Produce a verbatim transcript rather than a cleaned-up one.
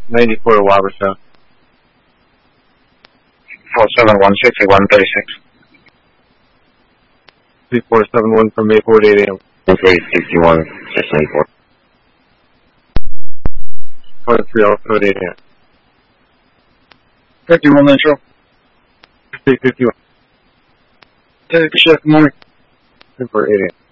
ninety-four to Waberstown. four seven one six, eight one three six. three four seven one from Maplewood, eight A M. three sixty-one, six ninety-four. Code three Alpha Code eight A M. fifty-one Metro. fifty-one. Take a shift, morning. For eight A M.